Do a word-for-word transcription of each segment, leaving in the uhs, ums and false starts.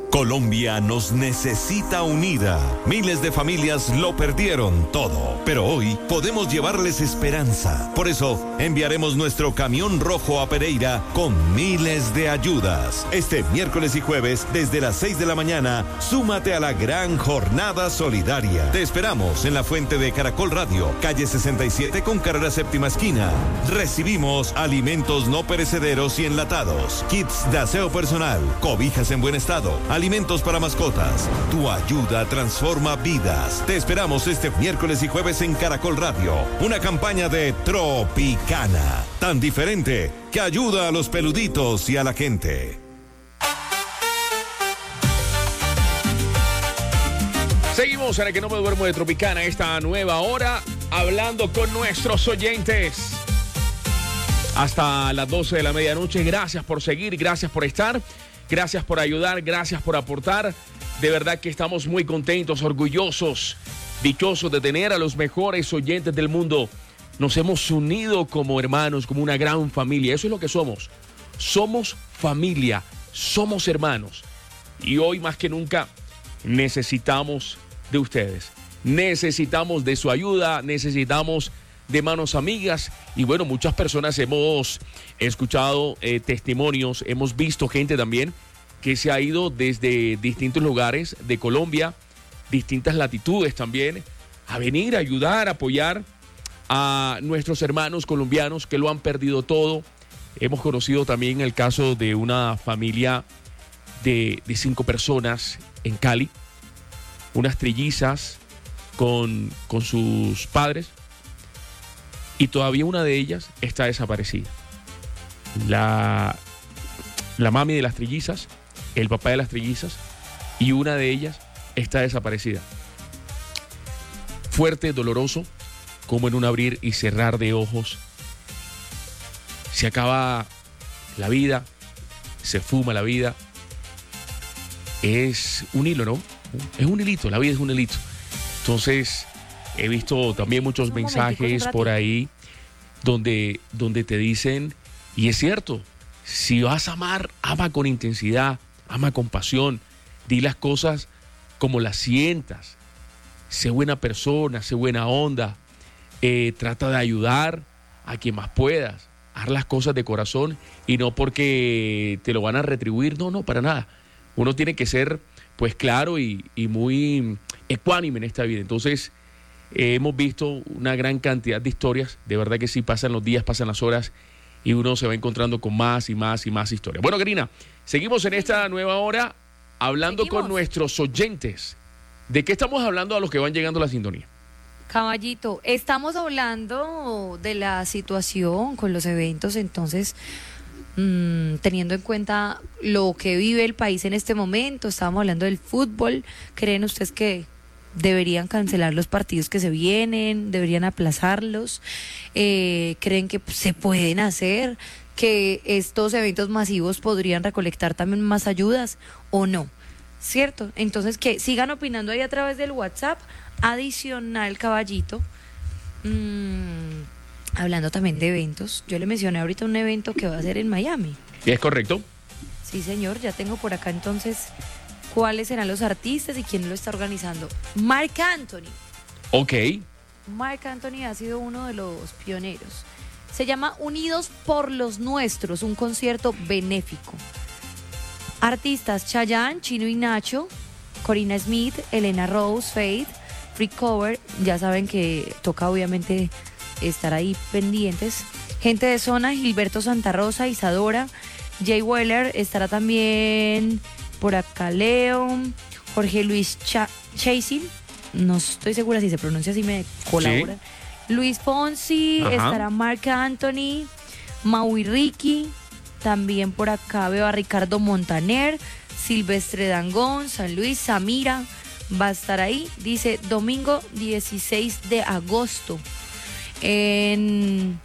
Colombia nos necesita unida. Miles de familias lo perdieron todo, pero hoy podemos llevarles esperanza. Por eso, enviaremos nuestro camión rojo a Pereira con miles de ayudas. Este miércoles y jueves, desde las seis de la mañana, súmate a la gran jornada solidaria. Te esperamos en la fuente de Caracol Radio, calle sesenta y siete con carrera séptima esquina. Recibimos alimentos no perecederos y enlatados, kits de aseo personal, cobijas en buen estado, alimentos para mascotas. Tu ayuda transforma vidas. Te esperamos este miércoles y jueves en Caracol Radio. Una campaña de Tropicana, tan diferente que ayuda a los peluditos y a la gente. Seguimos en el que no me duermo de Tropicana, esta nueva hora, hablando con nuestros oyentes. Hasta las doce de la medianoche. Gracias por seguir, gracias por estar. Gracias por ayudar, gracias por aportar. De verdad que estamos muy contentos, orgullosos, dichosos de tener a los mejores oyentes del mundo. Nos hemos unido como hermanos, como una gran familia. Eso es lo que somos. Somos familia, somos hermanos. Y hoy más que nunca necesitamos de ustedes. Necesitamos de su ayuda, necesitamos de manos amigas. Y bueno, muchas personas hemos escuchado eh, testimonios, hemos visto gente también que se ha ido desde distintos lugares de Colombia, distintas latitudes también, a venir a ayudar, a apoyar a nuestros hermanos colombianos que lo han perdido todo. Hemos conocido también el caso de una familia de, de cinco personas en Cali, unas trillizas con, con sus padres, y todavía una de ellas está desaparecida. La, la mami de las trillizas, el papá de las trillizas, y una de ellas está desaparecida. Fuerte, doloroso, como en un abrir y cerrar de ojos. Se acaba la vida, se fuma la vida. Es un hilo, ¿no? Es un hilito, la vida es un hilito. Entonces, he visto también muchos mensajes por ahí donde, donde te dicen, y es cierto, si vas a amar, ama con intensidad, ama con pasión, di las cosas como las sientas, sé buena persona, sé buena onda, eh, trata de ayudar a quien más puedas, haz las cosas de corazón y no porque te lo van a retribuir, no, no, para nada. Uno tiene que ser pues claro y, y muy ecuánime en esta vida. Entonces, Eh, hemos visto una gran cantidad de historias, de verdad que sí, pasan los días, pasan las horas y uno se va encontrando con más y más y más historias. Bueno, Karina, seguimos en esta nueva hora hablando seguimos. con nuestros oyentes. ¿De qué estamos hablando a los que van llegando a la sintonía? Caballito, estamos hablando de la situación con los eventos, entonces mmm, teniendo en cuenta lo que vive el país en este momento, estábamos hablando del fútbol. ¿Creen ustedes que deberían cancelar los partidos que se vienen, deberían aplazarlos? Eh, ¿creen que se pueden hacer? ¿Que estos eventos masivos podrían recolectar también más ayudas o no? ¿Cierto? Entonces, que sigan opinando ahí a través del WhatsApp. Adicional, Caballito, mmm, hablando también de eventos, yo le mencioné ahorita un evento que va a ser en Miami. ¿Es correcto? Sí, señor, ya tengo por acá entonces cuáles serán los artistas y quién lo está organizando. Marc Anthony. Ok. Marc Anthony ha sido uno de los pioneros. Se llama Unidos por los Nuestros, un concierto benéfico. Artistas: Chayanne, Chino y Nacho, Corina Smith, Elena Rose, Faith, Free Cover. Ya saben que toca obviamente estar ahí pendientes. Gente de Zona, Gilberto Santa Rosa, Isadora, Jay Weller, estará también por acá Leo, Jorge Luis Cha- Chasing, no estoy segura si se pronuncia así, me colabora. Sí. Luis Fonsi, ajá. Estará Marc Anthony, Maui Ricky, también por acá veo a Ricardo Montaner, Silvestre Dangond, San Luis, Samira, va a estar ahí, dice domingo dieciséis de agosto, en...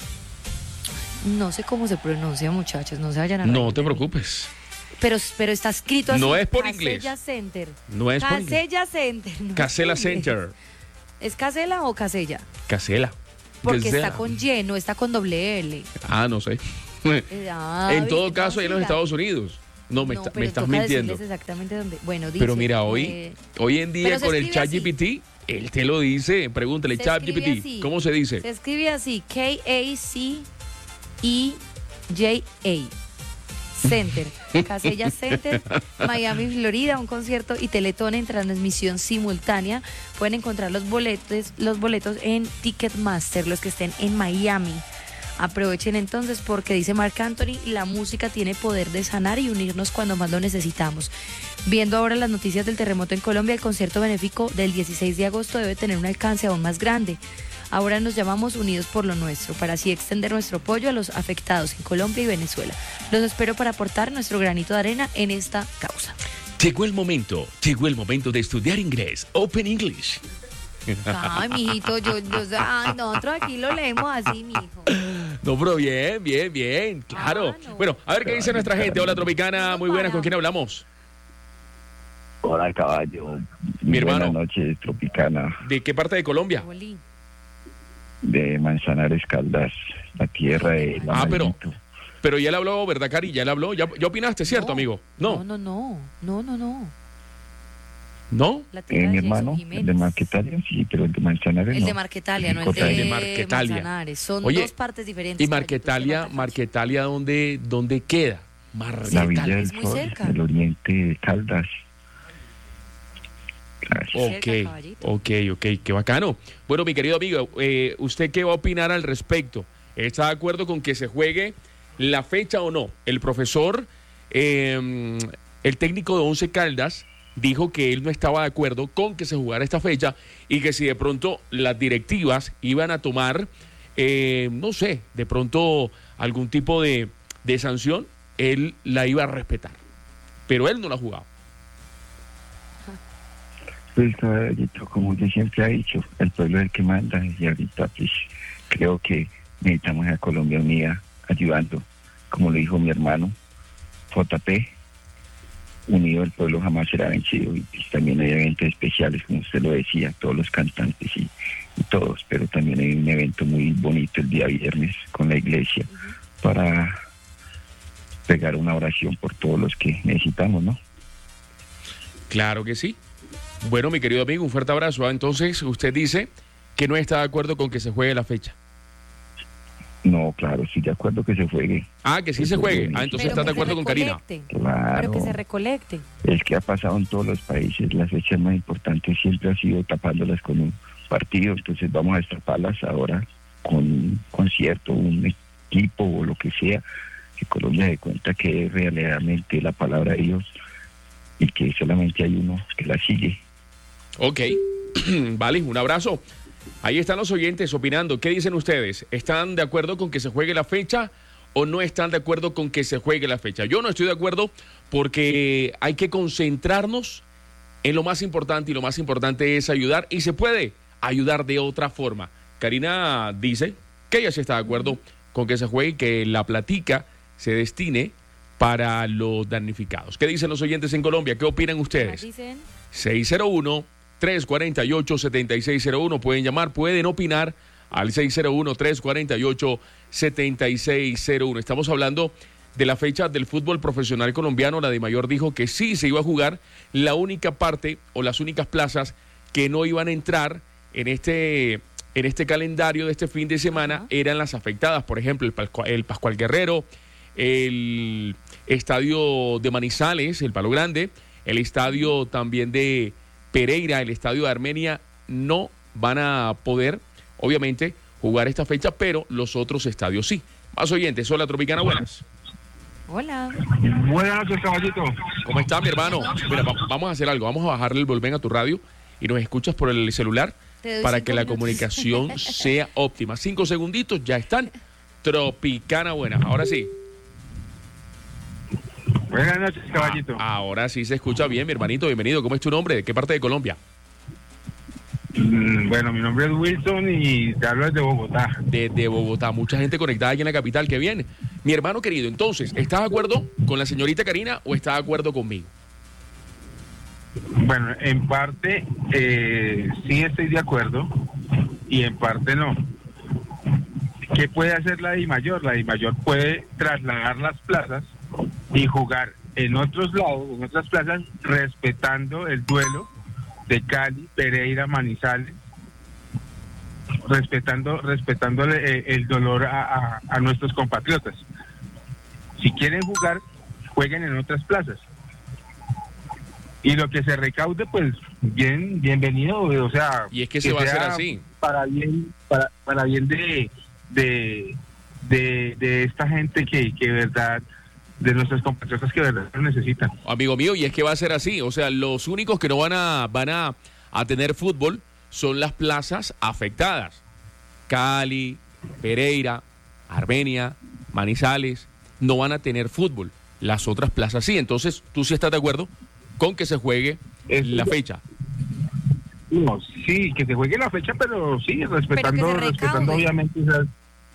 no sé cómo se pronuncia, muchachos, no se vayan a... No te preocupes. Pero, pero está escrito así. No es por Casella inglés. Center. No es por inglés. Casella Center. No Casella Center. ¿Es Casella o Casella? Casella. Porque Casella. está con Y, no está con doble L. Ah, no sé. Ah, en todo bien, caso, no, ahí en los sí, Estados Unidos. No, me, No, está- pero me estás toca mintiendo. decirles exactamente dónde. Bueno, dice, Pero mira, hoy, eh, hoy en día pero se con el escribe así. ChatGPT, él te lo dice. Pregúntale, Se escribe ChatGPT, así. ¿cómo se dice? Se escribe así, K A C E J A. Center, Casella Center, Miami, Florida, un concierto y Teletón en transmisión simultánea. Pueden encontrar los boletos, los boletos en Ticketmaster, los que estén en Miami. Aprovechen entonces porque dice Marc Anthony, la música tiene poder de sanar y unirnos cuando más lo necesitamos. Viendo ahora las noticias del terremoto en Colombia, el concierto benéfico del dieciséis de agosto debe tener un alcance aún más grande. Ahora nos llamamos Unidos por lo Nuestro, para así extender nuestro apoyo a los afectados en Colombia y Venezuela. Los espero para aportar nuestro granito de arena en esta causa. Llegó el momento, llegó el momento de estudiar inglés, Open English. Ay, mijito, yo, yo, ay, nosotros aquí lo leemos así, mijo. No, pero bien, bien, bien, claro. Ah, no. Bueno, a ver qué dice nuestra gente. Hola, Tropicana, muy buenas, ¿con quién hablamos? Hola, caballo. Mi hermano. Buenas noches, Tropicana, ¿De qué parte de Colombia? Oli. de Manzanares Caldas, la tierra de la Ah, pero, Maldito. pero ya le habló, ¿verdad, Cari? Ya le habló. ¿Ya, ya opinaste, cierto, No, amigo? No, No. no, no, no, no, no. ¿No? La Eh, tierra mi de Jason hermano, el Jiménez. de Marquetalia, sí, pero el de Manzanares El no. de Marquetalia, no el Cota- de, El de Marquetalia. Manzanares. Son Oye, dos partes diferentes. ¿Y caballito, Marquetalia, usted no Marquetalia dónde, dónde queda? La Marquetalia. Villa del es muy Sol, cerca. el oriente de Caldas. Claro. cerca, Ok, caballito. ok, ok, qué bacano. Bueno, mi querido amigo, eh, ¿usted qué va a opinar al respecto? ¿Está de acuerdo con que se juegue la fecha o no? El profesor, eh, el técnico de Once Caldas, dijo que él no estaba de acuerdo con que se jugara esta fecha y que si de pronto las directivas iban a tomar, eh, no sé, de pronto algún tipo de, de sanción, él la iba a respetar. Pero él no la ha jugado. Pues, caballito, como yo siempre he dicho, el pueblo es el que manda y ahorita pues creo que necesitamos a Colombia unida, ayudando, como lo dijo mi hermano, J P, unido el pueblo jamás será vencido, y pues, también hay eventos especiales, como usted lo decía, todos los cantantes y, y todos, pero también hay un evento muy bonito el día viernes con la iglesia para pegar una oración por todos los que necesitamos, ¿no? Claro que sí. Bueno, mi querido amigo, un fuerte abrazo. Ah, entonces, usted dice que no está de acuerdo con que se juegue la fecha. No, claro, estoy de acuerdo que se juegue. Ah, que sí se juegue. Ah, entonces Pero estás que de se acuerdo con Karina. recolecte, Claro. Pero que se recolecte. Es que ha pasado en todos los países, las fechas más importantes siempre ha sido tapándolas con un partido, entonces vamos a destaparlas ahora con un concierto, un equipo o lo que sea, que Colombia dé cuenta que es realmente la palabra de Dios y que solamente hay uno que la sigue. Ok. Vale, un abrazo. Ahí están los oyentes opinando. ¿Qué dicen ustedes? ¿Están de acuerdo con que se juegue la fecha o no están de acuerdo con que se juegue la fecha? Yo no estoy de acuerdo porque hay que concentrarnos en lo más importante y lo más importante es ayudar y se puede ayudar de otra forma. Karina dice que ella sí está de acuerdo con que se juegue y que la platica se destine para los damnificados. ¿Qué dicen los oyentes en Colombia? ¿Qué opinan ¿Qué más ustedes? dicen? seis cero uno, tres cuatro ocho, siete seis cero uno. Pueden llamar, pueden opinar al seis cero uno, tres cuatro ocho, siete seis cero uno. Estamos hablando de la fecha del fútbol profesional colombiano. La DIMAYOR dijo que sí se iba a jugar. La única parte o las únicas plazas que no iban a entrar en este, en este calendario de este fin de semana Ajá. eran las afectadas. Por ejemplo, el Pascual, el Pascual Guerrero, el estadio de Manizales, el Palo Grande, el estadio también de Pereira, el estadio de Armenia, no van a poder, obviamente, jugar esta fecha, pero los otros estadios sí. Más oyentes, hola Tropicana, buenas. Hola. Buenas noches, caballito. ¿Cómo está mi hermano? Mira, va- vamos a hacer algo, vamos a bajarle el volumen a tu radio y nos escuchas por el celular Te doy para cinco que la minutos. comunicación sea óptima. Cinco segunditos, ya están. Tropicana, buenas. Ahora sí. Buenas noches, caballito. Ah, ahora sí se escucha bien, mi hermanito. Bienvenido. ¿Cómo es tu nombre? ¿De qué parte de Colombia? Mm, Bueno, mi nombre es Wilson y te hablo desde Bogotá. Desde Bogotá. Mucha gente conectada aquí en la capital. Qué bien. Mi hermano querido, entonces, ¿estás de acuerdo con la señorita Karina o estás de acuerdo conmigo? Bueno, en parte eh, sí estoy de acuerdo y en parte no. ¿Qué puede hacer la DIMAYOR? La DIMAYOR puede trasladar las plazas y jugar en otros lados, en otras plazas, respetando el duelo de Cali, Pereira, Manizales, respetando respetando el, el dolor a, a, a nuestros compatriotas. Si quieren jugar, jueguen en otras plazas. Y lo que se recaude, pues, bien, bienvenido, o sea... Y es que se va a hacer así. Para bien, para, para bien de, de, de, de esta gente que, que de verdad, de nuestros compatriotas que de verdad lo necesitan. Amigo mío, y es que va a ser así. O sea, los únicos que no van a, van a, a tener fútbol son las plazas afectadas. Cali, Pereira, Armenia, Manizales, no van a tener fútbol. Las otras plazas sí. Entonces, ¿tú sí estás de acuerdo con que se juegue Es- la fecha? No, sí, que se juegue la fecha, pero sí, respetando, Pero que se respetando recaude. obviamente esas,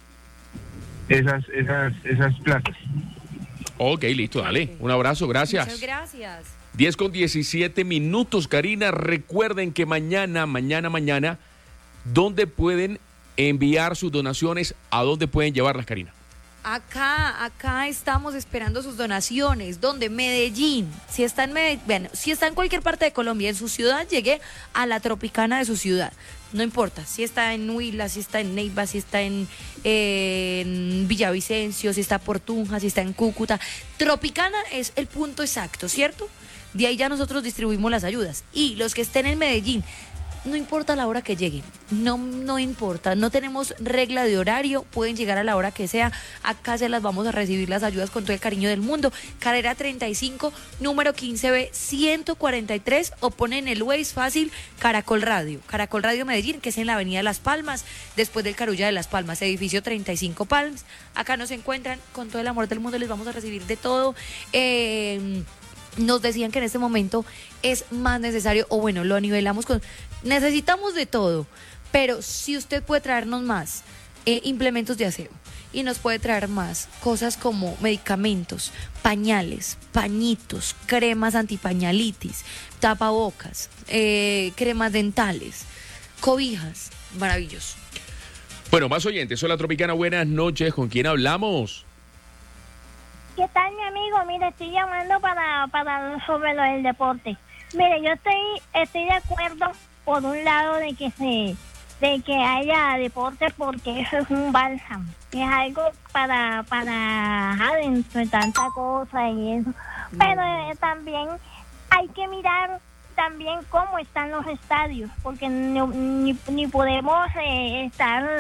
esas, esas, esas plazas. Ok, listo, dale. Un abrazo, gracias. Muchas gracias. diez con diecisiete minutos, Karina. Recuerden que mañana, mañana, mañana, ¿dónde pueden enviar sus donaciones? ¿A dónde pueden llevarlas, Karina? Acá, acá estamos esperando sus donaciones. ¿Dónde? Medellín. Si está en Medellín, bueno, si está en cualquier parte de Colombia, en su ciudad, llegue a la Tropicana de su ciudad. No importa, si está en Huila, si está en Neiva, si está en, eh, en Villavicencio, si está por Tunja, si está en Cúcuta. Tropicana es el punto exacto, ¿cierto? De ahí ya nosotros distribuimos las ayudas. Y los que estén en Medellín, no importa la hora que lleguen, no, no importa, no tenemos regla de horario, pueden llegar a la hora que sea, acá se las vamos a recibir las ayudas con todo el cariño del mundo. Carrera treinta y cinco, número quince B ciento cuarenta y tres, o ponen el Waze fácil Caracol Radio, Caracol Radio Medellín, que es en la avenida Las Palmas, después del Carulla de Las Palmas, edificio treinta y cinco Palms. Acá nos encuentran, con todo el amor del mundo les vamos a recibir de todo. eh... Nos decían que en este momento es más necesario, o bueno, lo nivelamos con, necesitamos de todo, pero si usted puede traernos más eh, implementos de aseo y nos puede traer más cosas como medicamentos, pañales, pañitos, cremas antipañalitis, tapabocas, eh, cremas dentales, cobijas, maravilloso. Bueno, más oyentes. Hola, Tropicana, buenas noches. ¿Con quién hablamos? ¿Qué tal, mi amigo? Mire, estoy llamando para, para sobre lo del deporte. Mire, yo estoy estoy de acuerdo por un lado de que se de que haya deporte, porque eso es un bálsamo, es algo para para adentro de tanta cosa y eso. Pero eh, también hay que mirar también cómo están los estadios, porque no, ni, ni podemos eh, estar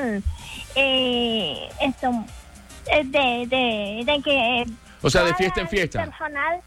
eh, esto eh, de, de, de que O sea, de toda fiesta en el fiesta. personal,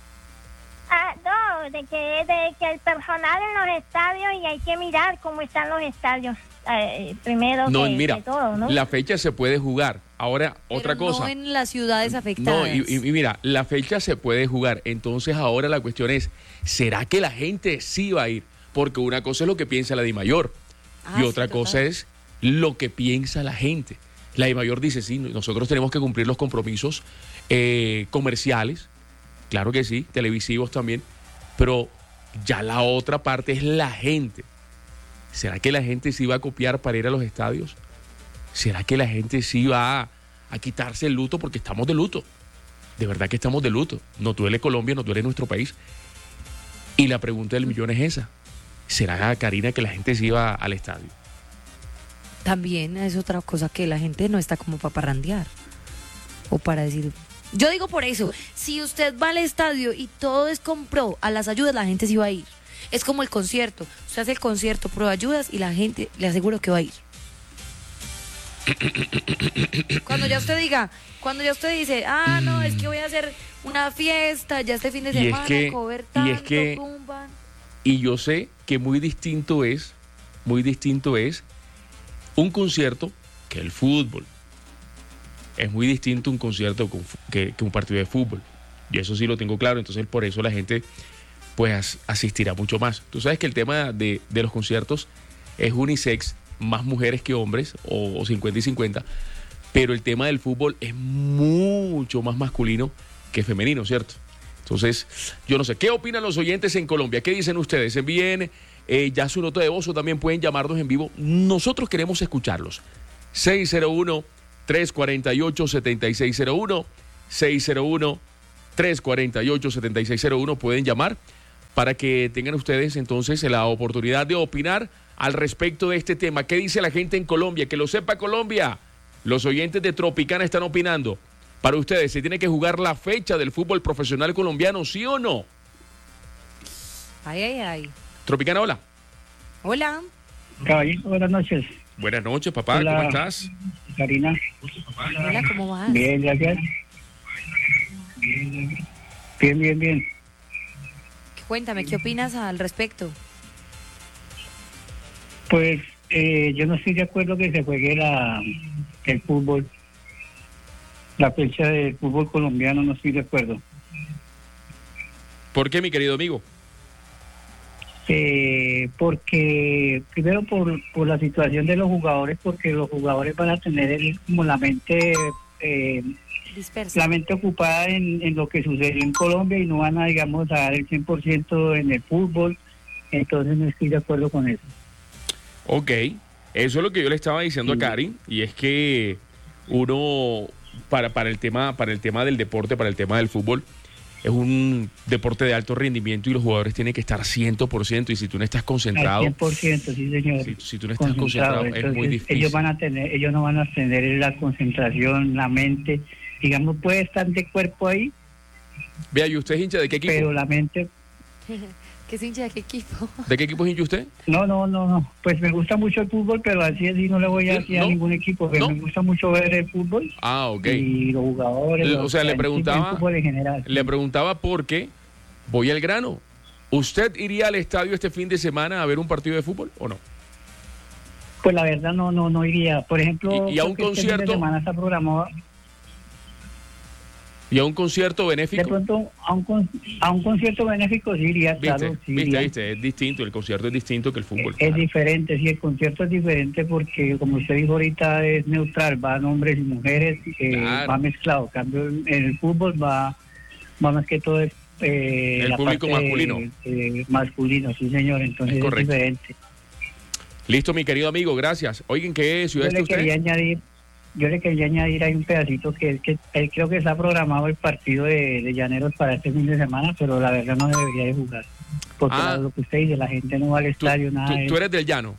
ah, no, de que, de que el personal en los estadios, y hay que mirar cómo están los estadios eh, primero No, que, mira, que todo, ¿no? la fecha se puede jugar. Ahora, otra Pero cosa. no en las ciudades afectadas. No, y, y- y mira, la fecha se puede jugar. Entonces ahora la cuestión es, ¿será que la gente sí va a ir? Porque una cosa es lo que piensa la DIMAYOR Ah, y sí, otra total. cosa es lo que piensa la gente. La DIMAYOR dice, sí, nosotros tenemos que cumplir los compromisos eh, comerciales, claro que sí, televisivos también, pero ya la otra parte es la gente. ¿Será que la gente sí va a copiar para ir a los estadios? ¿Será que la gente sí va a, a quitarse el luto? Porque estamos de luto. De verdad que estamos de luto. Nos duele Colombia, nos duele nuestro país. Y la pregunta del millón es esa. ¿Será, Karina, que la gente sí va al estadio? También es otra cosa, que la gente no está como para parrandear o para decir. Yo digo por eso, si usted va al estadio y todo es con pro a las ayudas, la gente sí va a ir. Es como el concierto. Usted hace el concierto pro ayudas y la gente, le aseguro que va a ir. Cuando ya usted diga, cuando ya usted dice, ah, no, es que voy a hacer una fiesta ya este fin de Y es semana, que- cover y tanto, es que- tumba. Y yo sé que muy distinto es, muy distinto es un concierto que el fútbol. Es muy distinto un concierto con fu- que, que un partido de fútbol. Y eso sí lo tengo claro. Entonces por eso la gente pues asistirá mucho más. Tú sabes que el tema de, de los conciertos es unisex, más mujeres que hombres, o, o cincuenta y cincuenta. Pero el tema del fútbol es mucho más masculino que femenino, ¿cierto? Entonces, yo no sé, ¿qué opinan los oyentes en Colombia? ¿Qué dicen ustedes? Envíen eh, ya su nota de voz, o también pueden llamarnos en vivo. Nosotros queremos escucharlos. seis cero uno, tres cuatro ocho, siete seis cero uno, seis cero uno, tres cuatro ocho, siete seis cero uno. Pueden llamar para que tengan ustedes entonces la oportunidad de opinar al respecto de este tema. ¿Qué dice la gente en Colombia? Que lo sepa Colombia. Los oyentes de Tropicana están opinando. Para ustedes, ¿se tiene que jugar la fecha del fútbol profesional colombiano, sí o no? Ay, ay, ay. Tropicana, hola. Hola. Caballito, buenas noches. Buenas noches, papá. Hola. ¿Cómo estás? Karina. Hola, ¿cómo vas? Bien, gracias. Bien, bien, bien. Cuéntame, ¿qué opinas al respecto? Pues eh, yo no estoy de acuerdo que se juegue la, el fútbol. La fecha del fútbol colombiano no estoy de acuerdo. ¿Por qué, mi querido amigo? Eh, porque primero por, por la situación de los jugadores, porque los jugadores van a tener el, como la mente eh, Dispersa. la mente ocupada en, en lo que sucedió en Colombia y no van a, digamos, a dar el cien por ciento en el fútbol. Entonces no estoy de acuerdo con eso. Ok, eso es lo que yo le estaba diciendo Sí. a Cari, y es que uno, para, para, el tema, para el tema del deporte, para el tema del fútbol, es un deporte de alto rendimiento y los jugadores tienen que estar cien por ciento, y si tú no estás Al concentrado, cien por ciento, sí, señor. si, si tú no estás concentrado, es muy Entonces, difícil. ellos van a tener, ellos no van a tener la concentración, la mente, digamos, puede estar de cuerpo ahí, Vea, ¿y usted es hincha de qué equipo? pero la mente, ¿Qué es hincha de qué equipo? ¿De qué equipo es hincha usted? no, no, no, no, pues me gusta mucho el fútbol, pero así así no le voy a ¿Sí? decir a ¿No? ningún equipo, pero ¿No? me gusta mucho ver el fútbol Ah, ok. y los jugadores. Le- los- o sea, le el preguntaba- fútbol en general. Le preguntaba porque voy al grano. ¿Usted iría al estadio este fin de semana a ver un partido de fútbol o no? Pues la verdad no, no, no iría. Por ejemplo, ¿Y- y a creo un que este fin concierto? de semana está programado. ¿Y a un concierto De benéfico? pronto, a un, con- a un concierto benéfico sí iría, ¿Viste? claro, sí ¿Viste? iría. ¿Viste? Es distinto, el concierto es distinto que el fútbol. Es claro. diferente, sí, el concierto es diferente porque, como usted dijo ahorita, es neutral, van hombres y mujeres, eh, Claro. va mezclado. En cambio, en el fútbol va, va más que todo es, eh, El la público parte, masculino. eh, masculino, sí, señor, entonces Es es, correcto. diferente. Listo, mi querido amigo, gracias. Oigan, ¿qué ciudad Yo está le usted? quería añadir, yo le quería añadir hay un pedacito que es que él creo que está programado el partido de, de Llaneros para este fin de semana, pero la verdad no debería de jugar. Porque Ah. lo que usted dice, la gente no va al Tú, estadio, nada tú- de tú eso. eres del llano.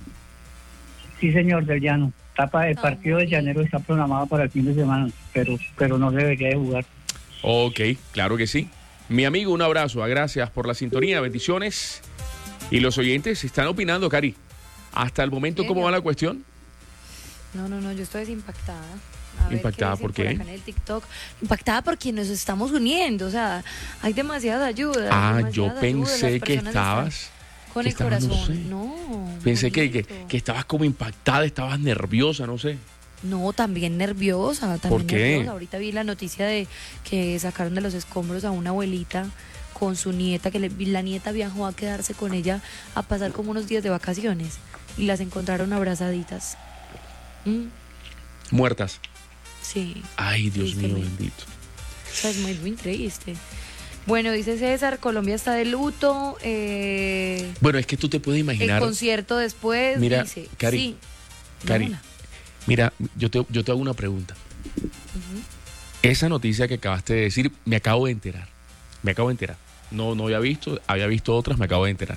Sí, señor, del Llano. Tapa, el Ah, partido muy de bien. Llanero está programado para el fin de semana, pero pero no debería de jugar. Ok, claro que sí. Mi amigo, un abrazo. Gracias por la sintonía, bendiciones. Y los oyentes están opinando, Cari. Hasta el momento, ¿cómo va la cuestión? No, no, no, yo estoy desimpactada. A ver ¿Impactada qué por dicen qué? acá en el TikTok. Impactada porque nos estamos uniendo, o sea, hay demasiadas ayudas. Ah, demasiadas yo ayudas, pensé las que personas estabas... están con que el estabas, no corazón. sé. No, Pensé que, que, bonito. que estabas como impactada, estabas nerviosa, no sé. No, también nerviosa, también ¿Por qué? nerviosa. Ahorita vi la noticia de que sacaron de los escombros a una abuelita con su nieta, que le- la nieta viajó a quedarse con ella a pasar como unos días de vacaciones y las encontraron abrazaditas. Mm, Muertas. sí, Ay, Dios mío, Tristemente. bendito. o sea, es muy, muy triste. Bueno, dice César, Colombia está de luto. eh, Bueno, es que tú te puedes el imaginar... concierto después, Mira, dice. Cari, sí. Cari, Dámela. mira, yo te, yo te hago una pregunta. Ujú. Esa noticia que acabaste de decir, me acabo de enterar. Me acabo de enterar. No, no había visto, había visto otras, me acabo de enterar.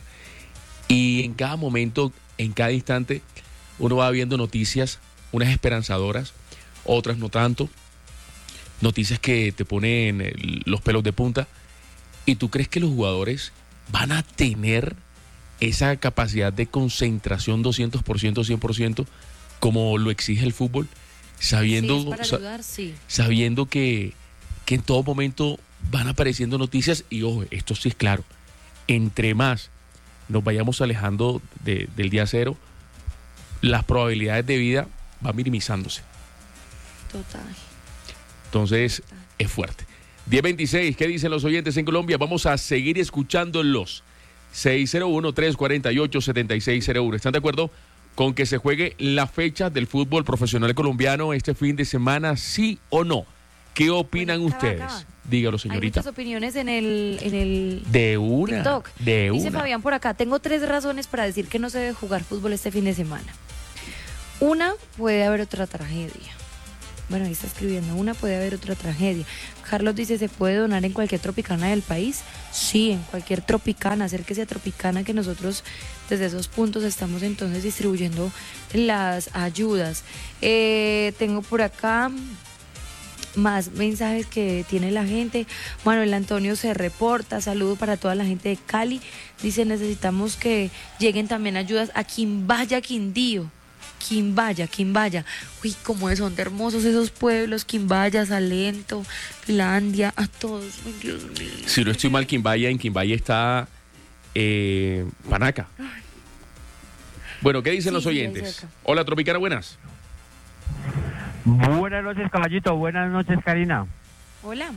Y en cada momento, en cada instante, uno va viendo noticias, unas esperanzadoras, otras no tanto. Noticias que te ponen eh, los pelos de punta. ¿Y tú crees que los jugadores van a tener esa capacidad de concentración doscientos por ciento, cien por ciento, como lo exige el fútbol? Sabiendo, Sí, es para sa- ayudar, sí. sabiendo que, que en todo momento van apareciendo noticias y ojo, esto sí es claro, entre más nos vayamos alejando de- del día cero, las probabilidades de vida van minimizándose. Total. Entonces, es fuerte. diez veintiséis, ¿qué dicen los oyentes en Colombia? Vamos a seguir escuchándolos. seis cero uno, tres cuatro ocho, siete seis cero uno. ¿Están de acuerdo con que se juegue la fecha del fútbol profesional colombiano este fin de semana, sí o no? ¿Qué opinan Bueno, acaba, ustedes? acaba. Dígalo, Hay señorita. muchas opiniones en el, en el De una. TikTok. De Dice una. Fabián por acá, tengo tres razones para decir que no se debe jugar fútbol este fin de semana. Una, puede haber otra tragedia. Bueno, ahí está escribiendo, una puede haber otra tragedia. Carlos dice, ¿se puede donar en cualquier Tropicana del país? Sí, en cualquier Tropicana, acérquese a Tropicana, que nosotros desde esos puntos estamos entonces distribuyendo las ayudas. Eh, tengo por acá más mensajes que tiene la gente. Manuel Antonio se reporta, saludo para toda la gente de Cali. Dice, necesitamos que lleguen también ayudas a Quimbaya, Quindío. Quimbaya, Quimbaya. Uy, cómo son de hermosos esos pueblos, Quimbaya, Salento, Finlandia, a todos. Ay, Dios mío. Si no estoy mal, Quimbaya, en Quimbaya está eh, Panaca. Ay. Bueno, ¿qué dicen sí, los oyentes? Hola, Tropicana, buenas. Buenas noches, caballito. Buenas noches, Karina. Hola.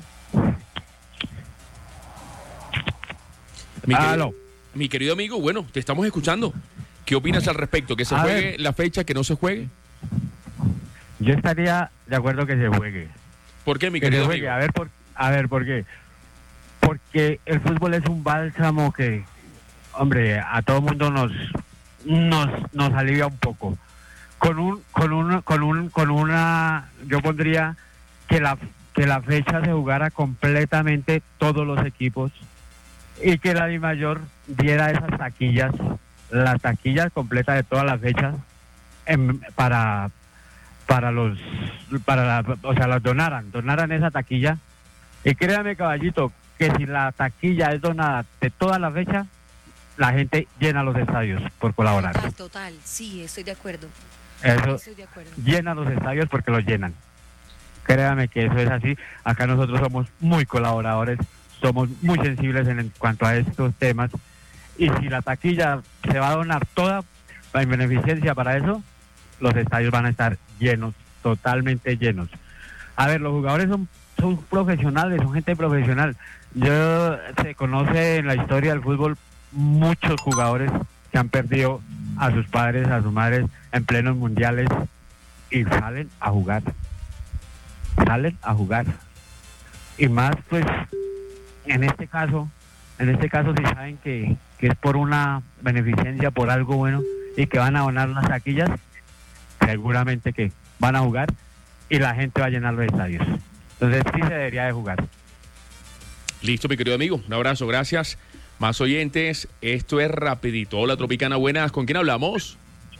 Mi querido, mi querido amigo, bueno, te estamos escuchando. ¿Qué opinas al respecto? ¿Que se a juegue ver. la fecha, que no se juegue? Yo estaría de acuerdo que se juegue. ¿Por qué, mi que querido se juegue. amigo? A ver, por, a ver, ¿por qué? Porque el fútbol es un bálsamo que, hombre, a todo mundo nos, nos, nos alivia un poco. Con un, con un, con un, con una, yo pondría que la, que la fecha se jugara completamente todos los equipos y que la DIMAYOR diera esas taquillas, las taquillas completas de todas las fechas en, para, para los, para la, o sea, las donaran, donaran esa taquilla. Y créame, caballito, que si la taquilla es donada de toda la fecha, la gente llena los estadios por colaborar. Total, total, sí, estoy de acuerdo. Eso estoy de acuerdo. Llena los estadios porque los llenan. Créame que eso es así. Acá nosotros somos muy colaboradores, somos muy sensibles en, en cuanto a estos temas. Y si la taquilla se va a donar toda en beneficencia para eso, los estadios van a estar llenos, totalmente llenos. A ver, los jugadores son, son profesionales, son gente profesional. Yo se conoce en la historia del fútbol muchos jugadores que han perdido a sus padres, a sus madres en plenos mundiales y salen a jugar. Salen a jugar. Y más, pues, en este caso, en este caso si saben que, que es por una beneficencia, por algo bueno, y que van a donar las taquillas, seguramente que van a jugar y la gente va a llenar los estadios. Entonces sí se debería de jugar. Listo, mi querido amigo. Un abrazo, gracias. Más oyentes, esto es rapidito. Hola, Tropicana, buenas. ¿Con quién hablamos?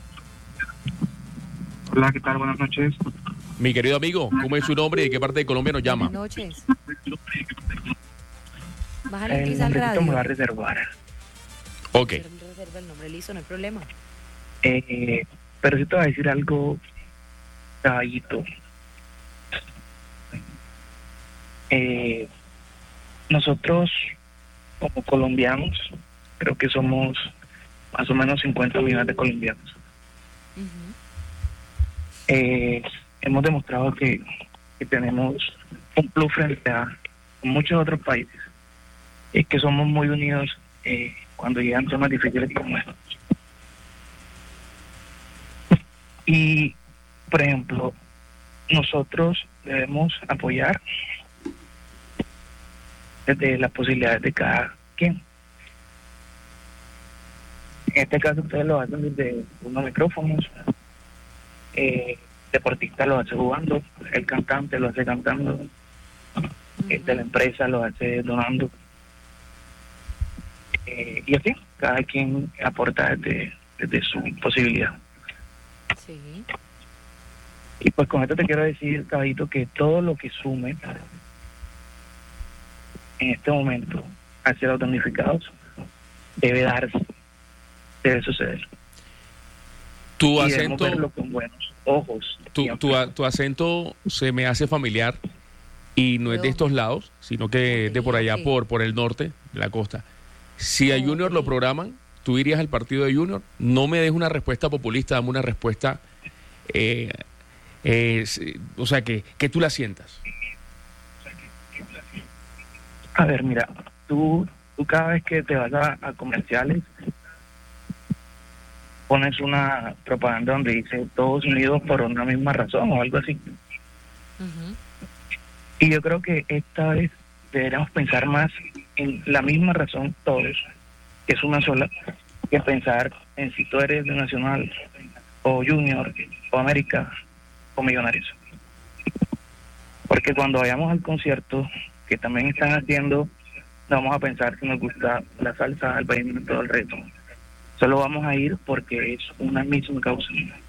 Hola, ¿qué tal? Buenas noches. Mi querido amigo, ¿cómo es su nombre y de qué parte de Colombia nos llama? Buenas noches. Bájale el el al radio. me va a reservar. Ok. Reserva el nombre, listo, no hay problema. Eh, pero sí te voy a decir algo, caballito. Eh, nosotros, como colombianos, creo que somos más o menos cincuenta millones de colombianos. Uh-huh. eh, hemos demostrado que, que tenemos un plus frente a muchos otros países y que somos muy unidos eh, cuando llegan temas difíciles como estos. Y, por ejemplo, nosotros debemos apoyar desde las posibilidades de cada quien. En este caso ustedes lo hacen desde unos micrófonos, eh, el deportista lo hace jugando, el cantante lo hace cantando, uh-huh. el de la empresa lo hace donando, eh, y así, cada quien aporta desde, desde su posibilidad. Sí. Y pues con esto te quiero decir, caballito, que todo lo que sume en este momento hacia los damnificados debe darse, debe suceder. Tu y acento, verlo con buenos ojos. Tu, tu, tu acento se me hace familiar y no es de estos lados, sino que es de por allá, por, por el norte de la costa. Si a Junior lo programan, tú irías al partido de Junior. No me des una respuesta populista, dame una respuesta, eh, eh, o sea, que, que tú la sientas. A ver, mira, tú, tú cada vez que te vas a, a comerciales, pones una propaganda donde dice todos unidos por una misma razón o algo así. Uh-huh. Y yo creo que esta vez deberíamos pensar más en la misma razón todos, que es una sola, que pensar en si tú eres de Nacional o Junior o América o Millonarios. Porque cuando vayamos al concierto, que también están haciendo, no vamos a pensar que nos gusta la salsa, el vallenato, el reto. Solo vamos a ir porque es una misma causa.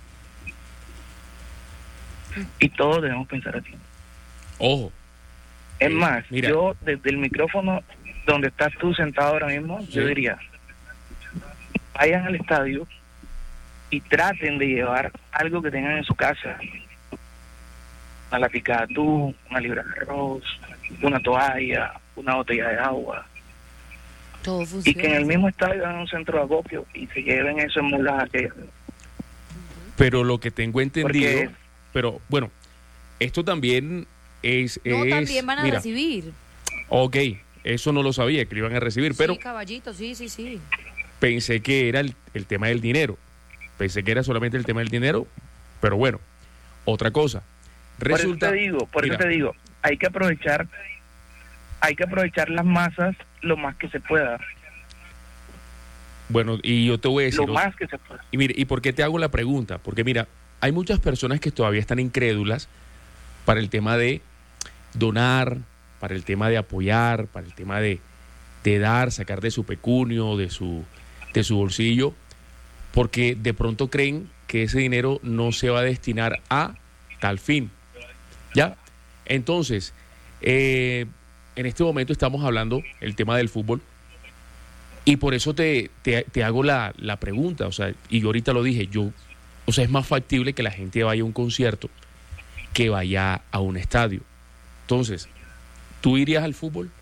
Y todos debemos pensar así. Ojo. Es Eh, más, mira. yo desde el micrófono donde estás tú sentado ahora mismo, Sí. yo diría, vayan al estadio y traten de llevar algo que tengan en su casa. Una latica de atún, una libra de arroz, una toalla, una botella de agua. Todo Y que en funciona. el mismo estadio hagan un centro de acopio y se lleven eso en mulas aquellas. Pero lo que tengo entendido, Porque- pero bueno, esto también es... No, es- también van a mira, recibir. Ok, eso no lo sabía, que lo iban a recibir, pero Sí, caballito, sí, sí, sí. pensé que era el, el tema del dinero. Pensé que era solamente el tema del dinero, pero bueno, otra cosa. Resulta, por eso te digo, por mira, eso te digo, hay que aprovechar, hay que aprovechar las masas lo más que se pueda, bueno, y yo te voy a decir, lo más que se pueda. y mire, ¿y por qué te hago la pregunta? Porque mira, hay muchas personas que todavía están incrédulas para el tema de donar, para el tema de apoyar, para el tema de, de dar, sacar de su pecunio, de su, de su bolsillo, porque de pronto creen que ese dinero no se va a destinar a tal fin. ¿Ya? Entonces, eh, en este momento estamos hablando el tema del fútbol y por eso te, te, te hago la, la pregunta, o sea, y yo ahorita lo dije, yo, o sea, es más factible que la gente vaya a un concierto que vaya a un estadio. Entonces, ¿tú irías al fútbol?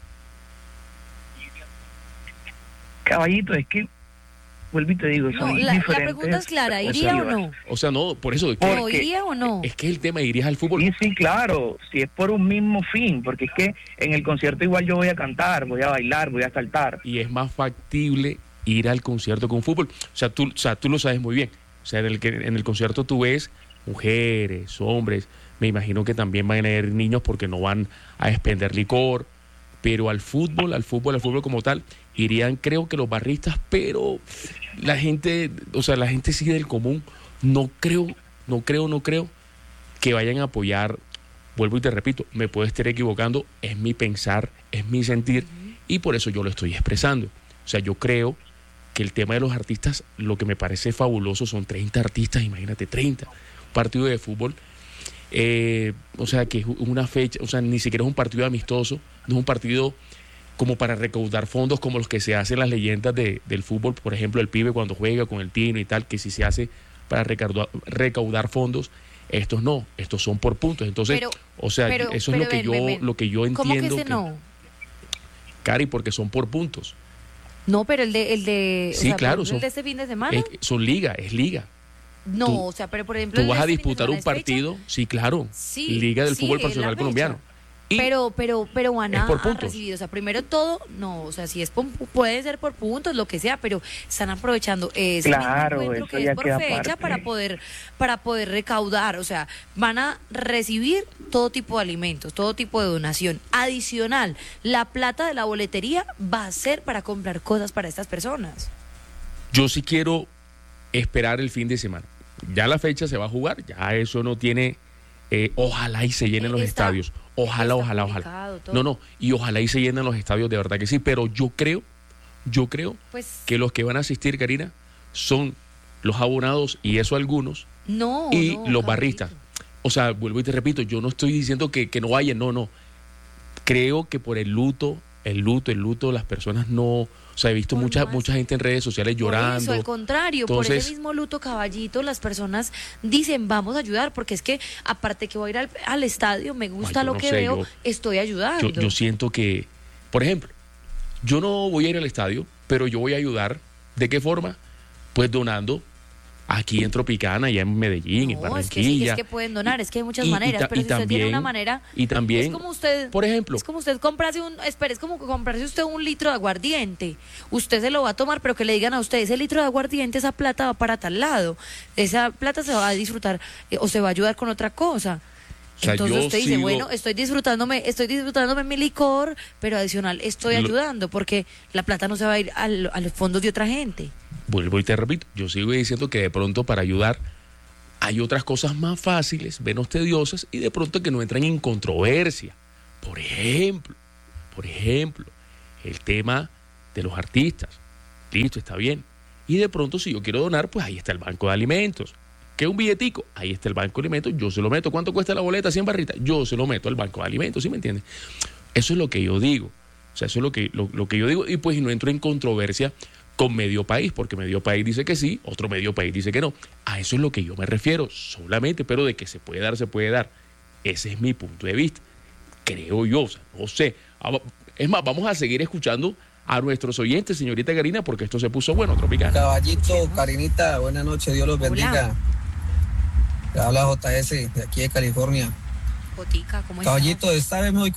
Caballito, es que, vuelvo y te digo, No, son la, la diferentes pregunta es clara, ¿iría o no? O sea, no, por eso, ¿Por ¿O qué? iría o no? es que el tema, ¿irías al fútbol? Sí, sí, claro, si es por un mismo fin, porque es que en el concierto igual yo voy a cantar, voy a bailar, voy a saltar. Y es más factible ir al concierto con fútbol. O sea, tú, o sea, tú lo sabes muy bien. O sea, en el, que, en el concierto tú ves mujeres, hombres, me imagino que también van a ir niños porque no van a expender licor, pero al fútbol, al fútbol, al fútbol como tal, irían creo que los barristas, pero la gente, o sea, la gente sí del común, no creo, no creo, no creo que vayan a apoyar. Vuelvo y te repito, me puedo estar equivocando, es mi pensar, es mi sentir, y por eso yo lo estoy expresando. O sea, yo creo que el tema de los artistas, lo que me parece fabuloso son treinta artistas, imagínate, treinta, un partido de fútbol, eh, o sea, que es una fecha, o sea, ni siquiera es un partido amistoso, no es un partido como para recaudar fondos como los que se hacen las leyendas de, del fútbol, por ejemplo, el Pibe cuando juega con el Tino y tal, que sí se hace para recaudar, recaudar fondos. Estos no, estos son por puntos. Entonces, Pero- o sea, pero- eso pero es lo que ven, yo ven, ven. lo que yo ¿Cómo que entiendo. ese que- no? Cari, porque son por puntos. No, pero el de, el de, o Sí, sea, claro, por ejemplo, son- el de este fin de semana. Es- son liga, es liga. no, tú- o sea, pero por ejemplo. Tú el de vas a este fin de disputar semana un es fecha. partido, sí, claro, Sí, Liga del sí, Fútbol es la Profesional fecha. Colombiano. Y Pero, pero, pero van es a, por a puntos. recibir, o sea, primero todo, no, o sea, si es por- puede ser por puntos, lo que sea, pero están aprovechando ese mismo Claro, encuentro eso que ya es por queda fecha aparte. para poder, para poder recaudar, o sea, van a recibir todo tipo de alimentos, todo tipo de donación. Adicional, la plata de la boletería va a ser para comprar cosas para estas personas. yo sí quiero esperar el fin de semana. Ya la fecha se va a jugar, ya eso no tiene, eh, ojalá y se llenen Eh, los está- estadios. Ojalá, está ojalá, publicado ojalá. todo. No, no, y ojalá y se llenen los estadios, de verdad que sí, pero yo creo, yo creo Pues que los que van a asistir, Karina, son los abonados, y eso algunos, no. y no, los caballito. barristas. O sea, vuelvo y te repito, yo no estoy diciendo que, que no vayan, no, no. Creo que por el luto, el luto, el luto, las personas no... O sea, he visto Por mucha, más- mucha gente en redes sociales Por llorando. eso, al contrario, por Entonces- ese mismo luto, caballito, las personas dicen, vamos a ayudar, porque es que aparte que voy a ir al, al estadio, me gusta Ay, yo lo no que sé, veo, yo- estoy ayudando. Yo, yo siento que, por ejemplo, yo no voy a ir al estadio, pero yo voy a ayudar. ¿De qué forma? Pues donando aquí en Tropicana, allá en Medellín, en No, es que, sí, Barranquilla. es que pueden donar, es que hay muchas Y- y maneras, ta- pero y si usted tiene también- una manera, y también, es como usted, por ejemplo, es como usted comprarse un, espere, es como comprarse usted un litro de aguardiente, usted se lo va a tomar, pero que le digan a usted, ese litro de aguardiente, esa plata va para tal lado, esa plata se va a disfrutar eh, o se va a ayudar con otra cosa. O sea, Entonces yo usted dice, sigo- bueno, estoy disfrutándome, estoy disfrutándome mi licor, pero adicional estoy Lo- ayudando porque la plata no se va a ir al- a los fondos de otra gente. vuelvo y te repito, yo sigo diciendo que de pronto para ayudar Hay otras cosas más fáciles, menos tediosas y de pronto que no entran en controversia. Por ejemplo, por ejemplo, el tema de los artistas. Listo, está bien. Y de pronto si yo quiero donar, pues ahí está el banco de alimentos. ¿Qué un billetico? Ahí está el banco de alimentos, yo se lo meto. ¿Cuánto cuesta la boleta? cien barritas. Yo se lo meto al banco de alimentos, ¿sí me entiendes? Eso es lo que yo digo. O sea, eso es lo que, lo, lo que yo digo. Y pues no entro en controversia con medio país, porque medio país dice que sí, otro medio país dice que no. A eso es lo que yo me refiero solamente, pero de que se puede dar, se puede dar. Ese es mi punto de vista. Creo yo, o sea, no sé. Es más, vamos a seguir escuchando a nuestros oyentes, señorita Karina, porque esto se puso bueno, Tropicana. Caballito, Karinita, buenas noches, Dios los bendiga. Te habla J S de aquí de California. Jotica, ¿cómo Caballito, esta vez me voy con